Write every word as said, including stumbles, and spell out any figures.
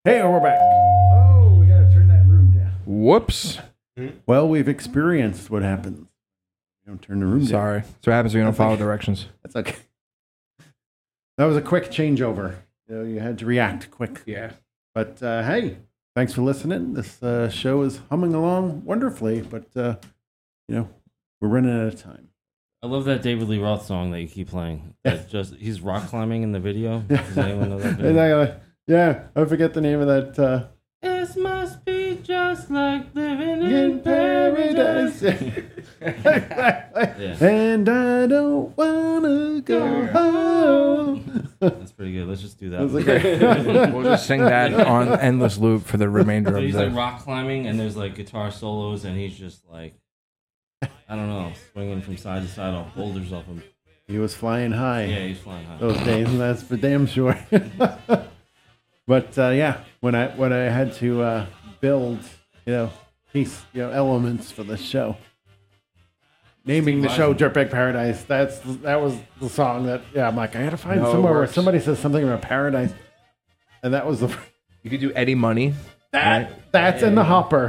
Hey, we're back. Oh, we gotta turn that room down. Whoops. Well, we've experienced what happens. You don't turn the room down. Sorry. That's what happens when you don't That's follow okay. directions. That's okay. That was a quick changeover. You know, you had to react quick. Yeah. But uh, hey, thanks for listening. This uh, show is humming along wonderfully, but uh, you know, we're running out of time. I love that David Lee Roth song that you keep playing. That just he's rock climbing in the video. Does anyone know that video? Yeah, I forget the name of that. Uh, It must be just like living in, in paradise. Yeah. And I don't wanna go home. That's pretty good. Let's just do that. That's okay. We'll just sing that on endless loop for the remainder So of he's the... like rock climbing, and there's like guitar solos, and he's just like, I don't know, swinging from side to side off boulders off him. He was flying high Yeah, he's flying high. those days, and that's for damn sure. But uh, yeah, when I when I had to uh, build, you know, piece, you know, elements for the show, naming the show Dirtbag Paradise. That's that was the song that yeah. I'm like, I had to find No, it somewhere where works. somebody says something about paradise, and that was the You could do Eddie Money. that that's in the hopper.